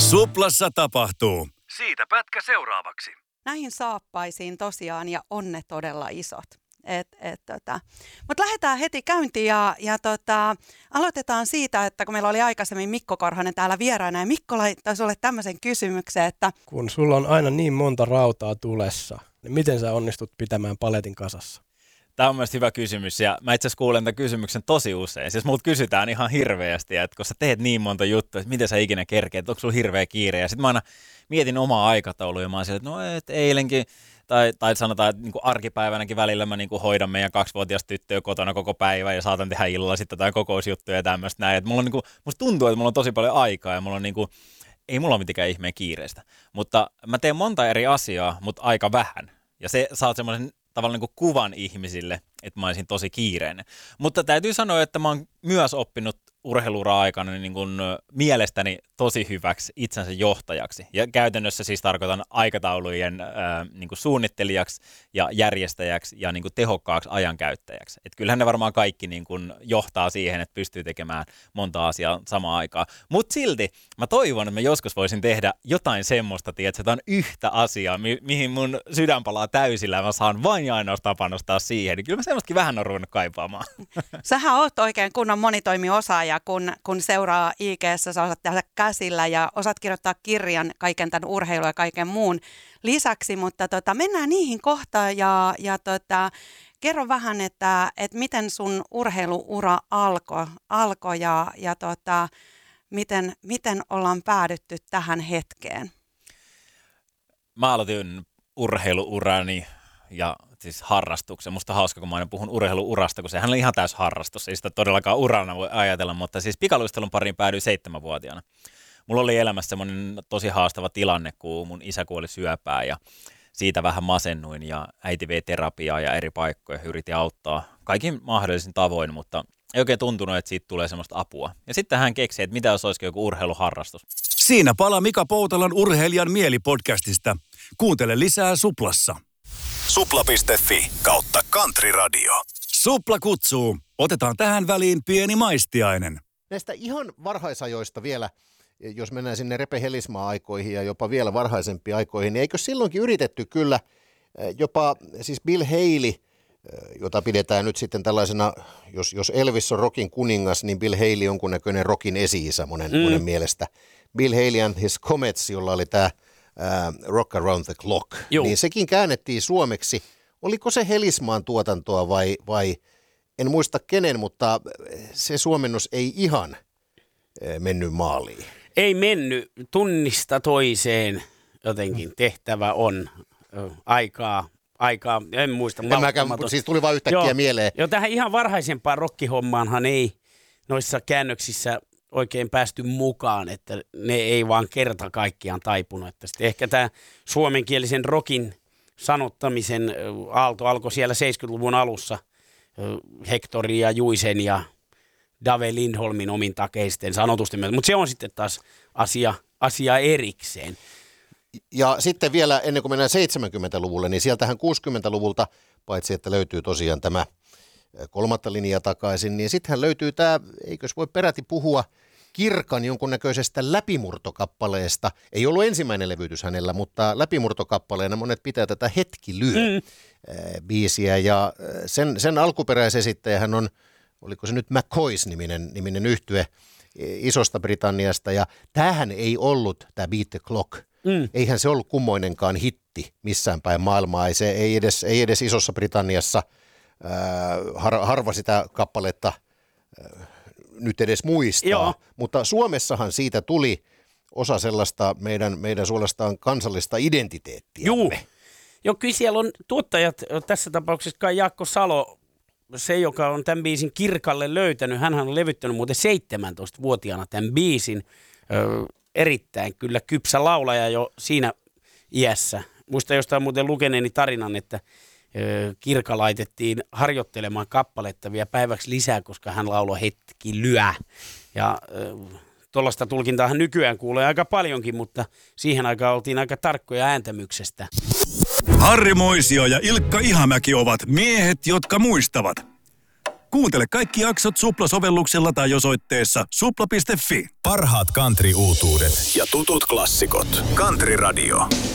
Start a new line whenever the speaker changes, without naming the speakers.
Suplassa tapahtuu. Siitä pätkä seuraavaksi.
Näihin saappaisiin tosiaan ja on ne todella isot. Mutta lähdetään heti käyntiin ja aloitetaan siitä, että kun meillä oli aikaisemmin Mikko Korhonen täällä vieraana ja Mikko laittoi sulle tämmöisen kysymyksen, että
kun sulla on aina niin monta rautaa tulessa, niin miten sä onnistut pitämään paletin kasassa?
Tämä on myös hyvä kysymys ja mä itse asiassa kuulen tämän kysymyksen tosi usein. Siis multa kysytään ihan hirveästi, että kun sä teet niin monta juttua, että miten sä ikinä kerkeet, onko sulla hirveä kiire? Ja sitten mä aina mietin omaa aikataulua ja mä oon sillä, että no et eilenkin, tai sanotaan, että niin kuin arkipäivänäkin välillä mä niin kuin hoidan meidän 2-vuotias tyttöä kotona koko päivän ja saatan tehdä illalla sitten jotain kokousjuttuja ja tämmöistä näin. Että mulla on niin kuin, musta tuntuu, että mulla on tosi paljon aikaa ja mulla on niin kuin, ei mulla ole mitenkään ihmeen kiireistä. Mutta mä teen monta eri asiaa, mutta aika vähän. Ja se saa semmoisen tavallaan niin kuin kuvan ihmisille, että mä olisin tosi kiireinen. Mutta täytyy sanoa, että mä oon myös oppinut urheiluura-aikana niin kuin mielestäni tosi hyväksi itsensä johtajaksi. Ja käytännössä siis tarkoitan aikataulujen niin kuin suunnittelijaksi ja järjestäjäksi ja niin kuin tehokkaaksi ajankäyttäjäksi. Et kyllähän ne varmaan kaikki niin kuin johtaa siihen, että pystyy tekemään monta asiaa samaan aikaan. Mutta silti mä toivon, että mä joskus voisin tehdä jotain semmoista, että jotain yhtä asiaa, mihin mun sydän palaa täysillä ja mä saan vain ja ainoastaan panostaa siihen. Niin kyllä mä semmoistakin vähän on ruvennut kaipaamaan.
Sähän oot oikein kunnon monitoimiosaaja, kun seuraa IG:ssä, sä osaat tehdä käsillä ja osaat kirjoittaa kirjan kaiken tämän urheilun ja kaiken muun lisäksi, mutta mennään niihin kohtaan ja kerro vähän, että miten sun urheiluura alkoi ja miten ollaan päädytty tähän hetkeen?
Mä aloitin urheiluurani ja siis harrastuksen. Musta on hauska, kun mä aina puhun urheiluurasta, kun sehän on ihan täys harrastus. Ei sitä todellakaan urana voi ajatella, mutta siis pikaluistelun pariin päädyin 7-vuotiaana. Mulla oli elämässä semmoinen tosi haastava tilanne, kun mun isä kuoli syöpään ja siitä vähän masennuin ja äiti vei terapiaa ja eri paikkoja. Yritin auttaa kaikin mahdollisin tavoin, mutta ei oikein tuntunut, että siitä tulee semmoista apua. Ja sitten hän keksi, että mitä jos olisikin joku urheiluharrastus.
Siinä palaa Mika Poutalan Urheilijan mielipodcastista. Kuuntele lisää Suplassa. Supla.fi/Country Radio. Supla kutsuu. Otetaan tähän väliin pieni maistiainen.
Näistä ihan varhaisajoista vielä, jos mennään sinne Repe Helismaa-aikoihin ja jopa vielä varhaisempiin aikoihin, niin eikö silloinkin yritetty kyllä jopa siis Bill Haley, jota pidetään nyt sitten tällaisena, jos Elvis on rockin kuningas, niin Bill Haley on jonkunnäköinen rockin esi-isä monen mielestä. Bill Haley and his Comets, jolla oli tämä Rock Around the Clock, niin sekin käännettiin suomeksi. Oliko se Helismaan tuotantoa vai en muista kenen, mutta se suomennos ei ihan mennyt maaliin.
Ei mennyt, tunnista toiseen jotenkin tehtävä on aikaa, en muista.
Siis tuli vaan yhtäkkiä mieleen.
Joo, tähän ihan varhaisempaan rokkihommaanhan ei noissa käännöksissä oikein päästy mukaan, että ne ei vaan kerta kaikkiaan taipunut. Että ehkä tämä suomenkielisen rockin sanottamisen aalto alkoi siellä 70-luvun alussa Hectorin ja Juisen ja Dave Lindholmin omin takeisten sanotusten myötä, mutta se on sitten taas asia erikseen.
Ja sitten vielä ennen kuin mennään 70-luvulle, niin sieltähän 60-luvulta, paitsi että löytyy tosiaan tämä kolmatta linjaa takaisin, niin sittenhän löytyy tämä, eikös voi peräti puhua Kirkan jonkunnäköisestä läpimurtokappaleesta. Ei ollut ensimmäinen levytys hänellä, mutta läpimurtokappaleena monet pitää tätä Hetki lyö biisiä. Ja sen alkuperäisesittäjähän on, oliko se nyt McCoys-niminen yhtye Isosta Britanniasta. Ja tämähän ei ollut tämä Beat the Clock. Eihän se ollut kummoinenkaan hitti missään päin maailmaa. Ei edes Isossa Britanniassa harva sitä kappaletta nyt edes muistaa. Joo. Mutta Suomessahan siitä tuli osa sellaista meidän suorastaan kansallista identiteettiä.
Joo, kyllä siellä on tuottajat, tässä tapauksessa kai Jaakko Salo, se joka on tämän biisin Kirkalle löytänyt, hänhän on levyttänyt muuten 17-vuotiaana tämän biisin, erittäin kyllä kypsä laulaja jo siinä iässä. Muistan jostain muuten lukeneeni tarinan, että Kirka laitettiin harjoittelemaan kappaletta vielä päiväksi lisää, koska hän lauloi Hetki lyö. Ja tuollaista tulkintaahan nykyään kuulee aika paljonkin, mutta siihen aikaan oltiin aika tarkkoja ääntämyksestä.
Harri Moisio ja Ilkka Ihamäki ovat miehet, jotka muistavat. Kuuntele kaikki jaksot Supla-sovelluksella tai osoitteessa supla.fi.
Parhaat country-uutuudet ja tutut klassikot. Country Radio.